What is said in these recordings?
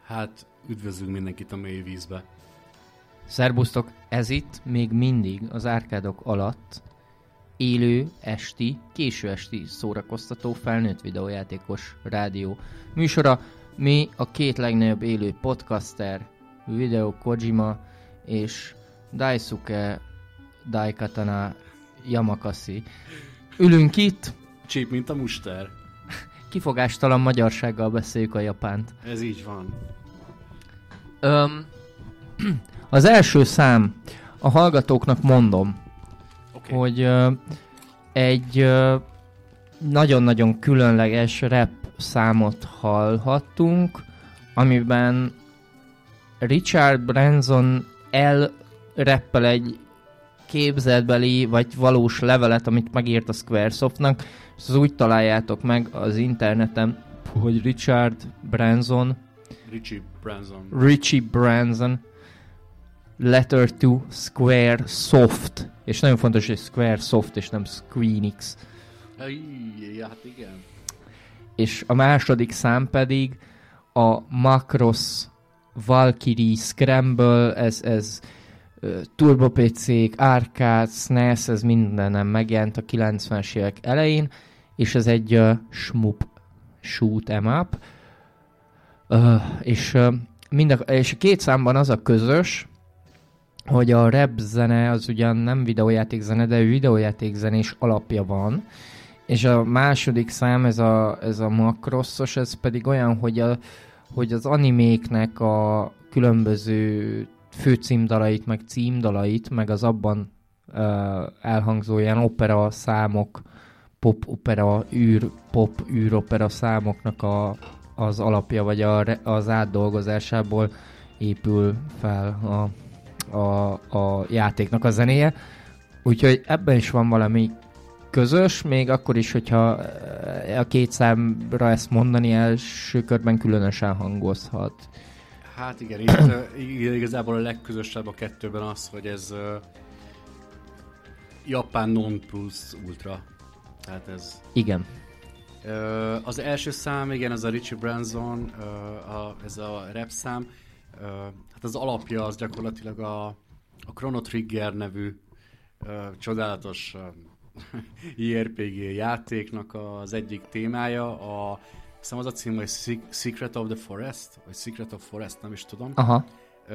Hát, üdvözlünk mindenkit a mély vízbe. Szerbusztok, ez itt még mindig az árkádok alatt élő esti, késő esti szórakoztató felnőtt videójátékos rádió műsora. Mi a két legnagyobb élő podcaster, Hideo Kojima és Daisuke Daikatana Yamakasi. Ülünk itt. Csíp, mint a muster. Kifogástalan magyarsággal beszéljük a japánt. Ez így van. Az első szám, a hallgatóknak mondom, hogy egy nagyon-nagyon különleges rap számot hallhattunk, amiben Richard Branson elrappel egy képzeletbeli vagy valós levelet, amit megírt a Squaresoftnak, és az úgy találjátok meg az interneten, hogy Richie Branson Letter to Squaresoft. És nagyon fontos, hogy Squaresoft és nem Squeenix. Hát igen. És a második szám pedig a Macross Valkyrie Scramble, ez Turbo PC-k, Arcade, SNES, ez mindenem megjelent a 90-es évek elején, és ez egy shmup, shoot 'em up. És a két számban az a közös, hogy a rap zene az ugyan nem videójátékzene, de videójátékzenés alapja van, és a második szám, ez a Macrossos, ez pedig olyan, hogy az animéknek a különböző főcímdalait, meg címdalait, meg az abban elhangzó ilyen opera számok, pop-opera, űropera számoknak az alapja, vagy az átdolgozásából épül fel a játéknak a zenéje. Úgyhogy ebben is van valami közös, még akkor is, hogyha a két számra ezt mondani első körben különösen hangozhat. Hát igen, itt igazából a legközösebb a kettőben az, hogy ez japán non plus ultra. Tehát ez... Igen. Az első szám, igen, ez a Richie Branson, ez a rap szám. Hát az alapja az gyakorlatilag a Chrono Trigger nevű csodálatos JRPG játéknak az egyik témája. Hiszem az a cím, hogy Secret of the Forest, vagy Secret of Forest, nem is tudom. Aha.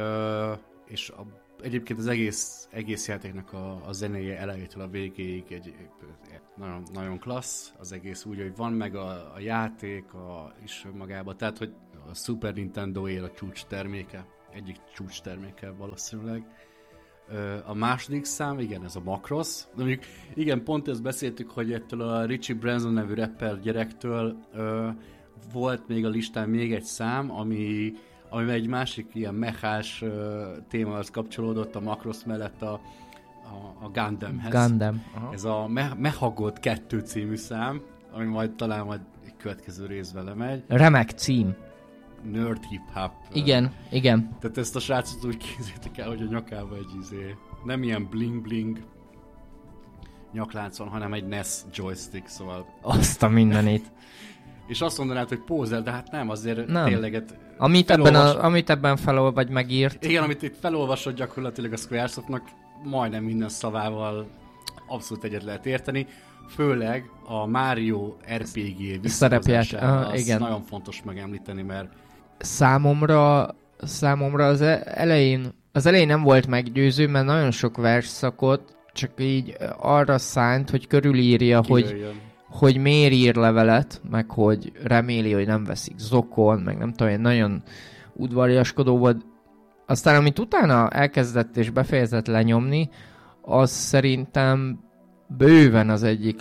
És egyébként az egész játéknak a zenéje elejétől a végéig egy nagyon, nagyon klassz, az egész úgy, hogy van meg a játék is magában, tehát hogy a Super Nintendo él a csúcs terméke, egyik csúcs terméke valószínűleg. A második szám, igen, ez a Macross. De mondjuk, igen, pont ezt beszéltük, hogy ettől a Richie Branson nevű rapper gyerektől volt még a listán még egy szám, ami egy másik ilyen mechás témához kapcsolódott a Macross mellett a Gundamhez. Gundam. Aha. Ez a Mechagod 2 című szám, ami talán egy következő részben lemegy. Remek cím. Nerd hip-hop. Igen. Tehát ezt a srácot úgy képzeljétek el, hogy a nyakába egy nem ilyen bling-bling nyaklánc van, hanem egy NES joystick, szóval... Azt a mindenit. És azt mondanád, hogy pózer, de hát nem, azért nem. Tényleg... Amit ebben felolvad, vagy megírt. Igen, amit itt felolvasod gyakorlatilag a Squaresoftnak, majdnem minden szavával abszolút egyet lehet érteni. Főleg a Mario RPG visszahozásával az igen. Nagyon fontos megemlíteni, mert... Számomra az elején nem volt meggyőző, mert nagyon sok versszakot csak így arra szánt, hogy körülírja, hogy miért ír levelet, meg hogy reméli, hogy nem veszik zokon, meg nem tudom, nagyon udvariaskodó volt. Aztán, amit utána elkezdett és befejezett lenyomni, az szerintem bőven az egyik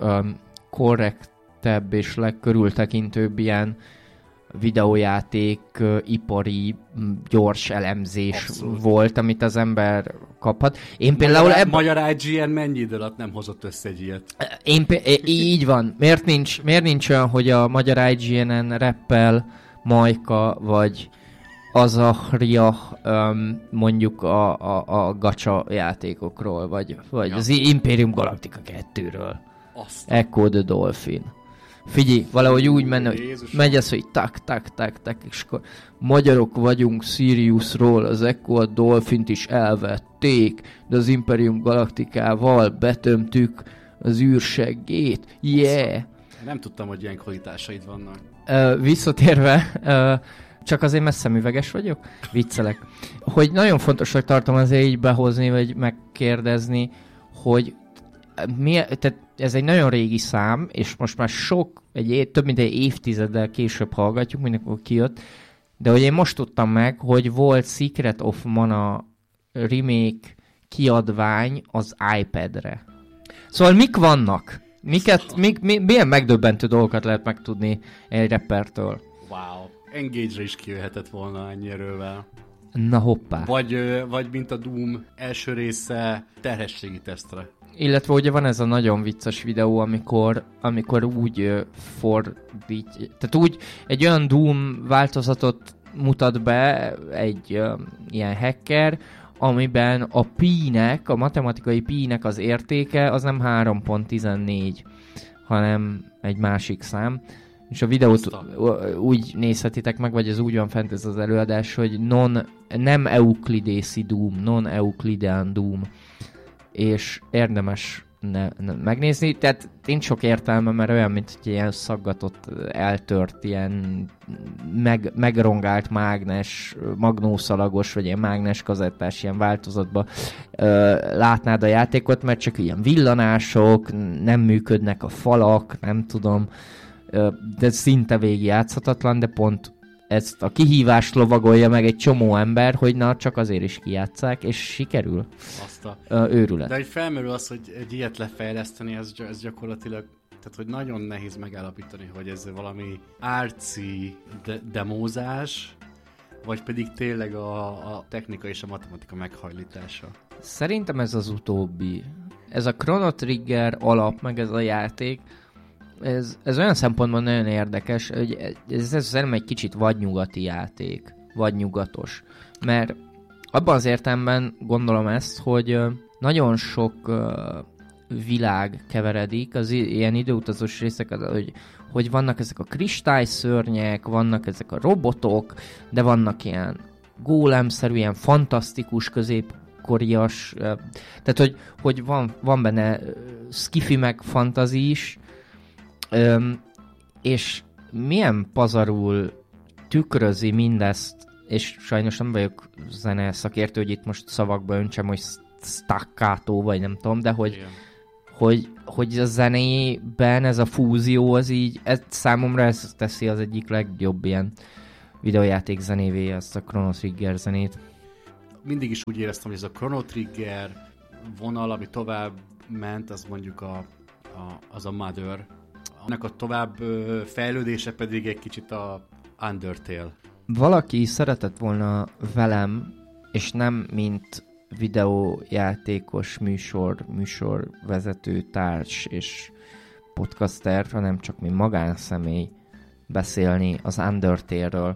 legkorrektebb és legkörültekintőbb ilyen videójáték, ipari, gyors elemzés Abszolút. Volt, amit az ember kaphat. Én például Magyar IGN mennyi idő alatt nem hozott össze egy ilyet? Így van. Miért nincs olyan, hogy a magyar IGN-en rappel Majka, vagy Azahria mondjuk a gacha játékokról, vagy az Imperium Galactica 2-ről. Echo the Dolphin. Figyelj, valahogy úgy menne, hogy Jézusom. megy ez, hogy tak, és akkor magyarok vagyunk Siriusról, az Echo a Dolphint is elvették, de az Imperium Galacticával betömtük az űrseggét. Yeah! Nem tudtam, hogy ilyen kvalitásaid vannak. Visszatérve, csak azért mert szemüveges vagyok, viccelek. Hogy nagyon fontosnak tartom azért így behozni, vagy megkérdezni, hogy tehát ez egy nagyon régi szám, és most már több mint egy évtizeddel később hallgatjuk, mindenkor kijött, de hogy én most tudtam meg, hogy volt Secret of Mana remake kiadvány az iPad-re. Szóval mik vannak? Milyen megdöbbentő dolgokat lehet megtudni egy rappertől? Wow. Engage-re is kijöhetett volna ennyi erővel. Na hoppá. Vagy mint a Doom első része terhességi tesztre. Illetve ugye van ez a nagyon vicces videó, amikor úgy fordít, tehát úgy egy olyan Doom változatot mutat be egy ilyen hacker, amiben a pi-nek, a matematikai pi-nek az értéke az nem 3.14, hanem egy másik szám. És a videót úgy nézhetitek meg, vagy ez úgy van fent ez az előadás, hogy nem euklidészi Doom, non-euclidean Doom. És érdemes megnézni, tehát nincs sok értelme, mert olyan, mint hogy ilyen szaggatott, eltört, ilyen megrongált mágnes, magnószalagos, vagy ilyen mágnes kazettás ilyen változatban látnád a játékot, mert csak ilyen villanások, nem működnek a falak, nem tudom, de szinte végig játszhatatlan, de pont ezt a kihívást lovagolja meg egy csomó ember, hogy na, csak azért is kijátsszák, és sikerül. Őrület. De hogy felmerül az, hogy egy ilyet lefejleszteni, ez gyakorlatilag, tehát hogy nagyon nehéz megállapítani, hogy ez valami arci demózás, vagy pedig tényleg a technika és a matematika meghajlítása. Szerintem ez az utóbbi. Ez a Chrono Trigger alap, meg ez a játék, ez olyan szempontból nagyon érdekes, hogy ez szerintem egy kicsit vadnyugati játék, vadnyugatos. Mert abban az értelemben gondolom ezt, hogy nagyon sok világ keveredik, az ilyen időutazós részek, hogy vannak ezek a kristályszörnyek, vannak ezek a robotok, de vannak ilyen gólemszerű, ilyen fantasztikus középkorias, tehát hogy van benne skifi meg fantazi is, és milyen pazarul tükrözi mindezt, és sajnos nem vagyok zene szakértő, hogy itt most szavakba öntsem, hogy staccato, vagy nem tudom, de hogy a zenében ez a fúzió, az így, számomra ez teszi az egyik legjobb ilyen videójáték zenévé, ezt a Chrono Trigger zenét. Mindig is úgy éreztem, hogy ez a Chrono Trigger vonal, ami tovább ment, az mondjuk az a Mother. Annak a tovább fejlődése pedig egy kicsit a Undertale. Valaki szeretett volna velem, és nem mint videójátékos műsorvezető, társ és podcaster, hanem csak mint magánszemély beszélni az Undertale-ről.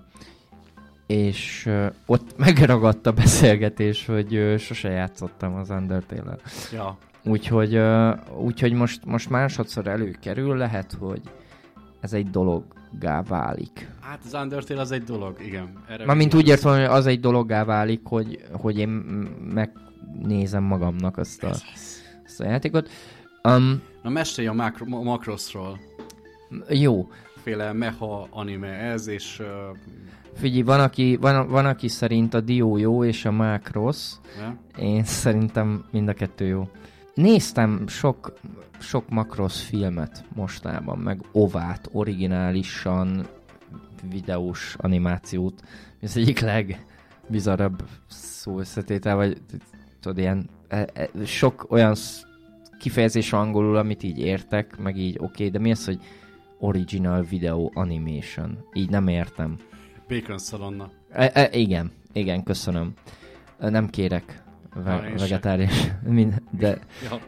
És ott megragadt a beszélgetés, hogy sose játszottam az Undertale-el. Ja. Úgyhogy most másodszor előkerül, lehet, hogy ez egy dologgá válik. Hát az Undertale az egy dolog, igen. Mármint úgy értem, hogy az egy dologgá válik, hogy én megnézem magamnak ezt a játékot. Na mesélj a Macrossról. Jó. Féle mecha anime ez, és... Figyelj, van, aki szerint a Dio jó, és a Macross. Ja? Én szerintem mind a kettő jó. Néztem sok Macross filmet mostában, meg ovát, originálisan videós animációt. Ez egyik legbizarabb szó összetétel, vagy tudod, ilyen sok olyan kifejezés angolul, amit így értek, meg így oké, de mi az, hogy original video animation? Így nem értem. Bacon szalonna. Igen, köszönöm. Nem kérek vegetáriánus, de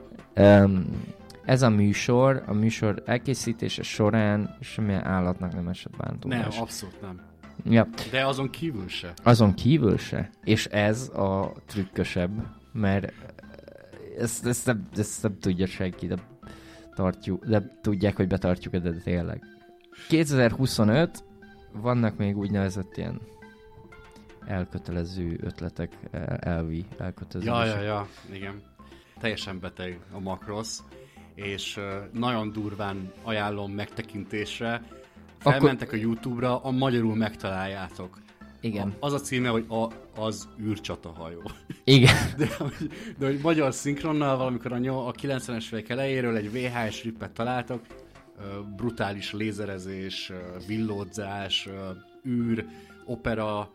ez a műsor elkészítése során semmilyen állatnak nem esett bántódás. Nem, abszolút nem. Ja. De azon kívül se. Azon kívül se. És ez a trükkösebb, mert ezt nem tudja senki, de tartjuk, de tudják, hogy betartjuk, de tényleg. 2025 vannak még úgynevezett ilyen elkötelező ötletek, elvi elkötelezések. Ja, igen. Teljesen beteg a Macross, és nagyon durván ajánlom megtekintésre. Felmentek a YouTube-ra, a magyarul megtaláljátok. Igen. Az a címe, hogy az űrcsatahajó. Igen. De hogy magyar szinkronnal valamikor a 90-es évek elejéről egy VHS rippet találtok, brutális lézerezés, villódzás, űr, opera,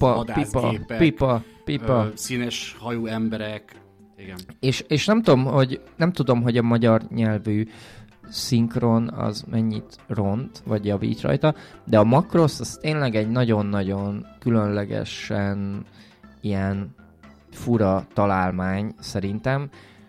pipa. Színes hajú emberek. Igen. És nem tudom, hogy a magyar nyelvű szinkron az mennyit ront, vagy javít rajta, de a Macross az tényleg egy nagyon-nagyon különlegesen ilyen fura találmány szerintem.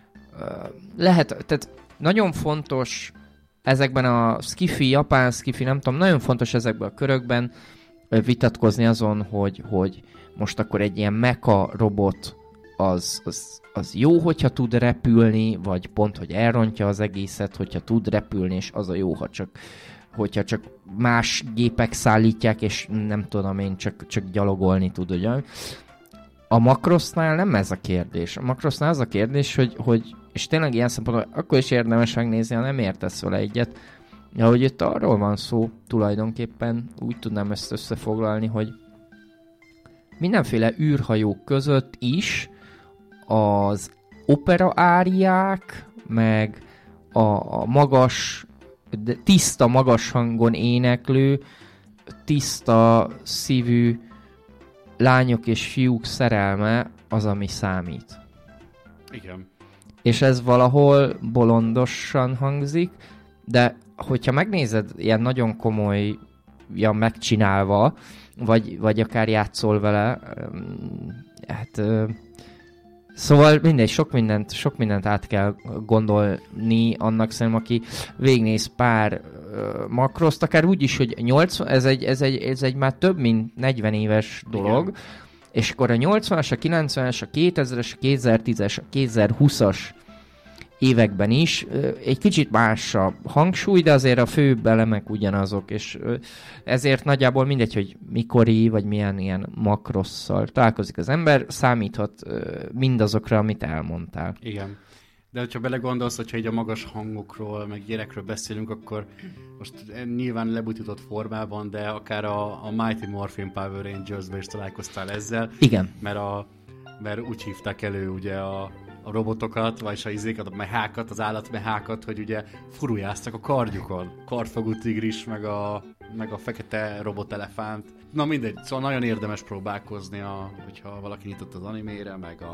Tehát nagyon fontos ezekben a japán skifi, nem tudom, nagyon fontos ezekben a körökben vitatkozni azon, hogy most akkor egy ilyen mecha robot az jó, hogyha tud repülni, vagy pont, hogy elrontja az egészet, hogyha tud repülni, és az a jó, hogyha csak más gépek szállítják, és nem tudom én, csak gyalogolni tud, ugye? A Macrossnál nem ez a kérdés. A Macrossnál az a kérdés, hogy és tényleg ilyen szempontból akkor is érdemes megnézni, ha nem értesz vele egyet, de hogy itt arról van szó tulajdonképpen, úgy tudnám ezt összefoglalni, hogy mindenféle űrhajók között is az opera áriák, meg a magas, tiszta magas hangon éneklő, tiszta szívű lányok és fiúk szerelme az, ami számít. Igen. És ez valahol bolondosan hangzik, de hogyha megnézed ilyen nagyon komolyan megcsinálva, vagy akár játszol vele, hát szóval mindegy, sok mindent át kell gondolni annak szerintem, aki végignéz pár Macrosst, akár úgy is, hogy 80, ez egy már több mint 40 éves dolog, igen. És akkor a 80-as, a 90-es, a 2000-es, a 2010-es, a 2020-as években is egy kicsit más a hangsúly, de azért a főbb elemek ugyanazok, és ezért nagyjából mindegy, hogy mikori, vagy milyen ilyen Macrosszal találkozik az ember, számíthat mindazokra, amit elmondtál. Igen. De hogyha belegondolsz, hogyha így a magas hangokról, meg ilyenekről beszélünk, akkor most nyilván lebutított formában, de akár a Mighty Morphin Power Rangers-ben is találkoztál ezzel. Igen. Mert úgy hívták elő ugye a robotokat, vagyis a izékat, a mehákat, az állatmehákat, hogy ugye furujáztak a kardjukon. Kardfogú tigris, meg a fekete robotelefánt. Na mindegy, szóval nagyon érdemes próbálkozni, hogyha valaki nyitott az animére, meg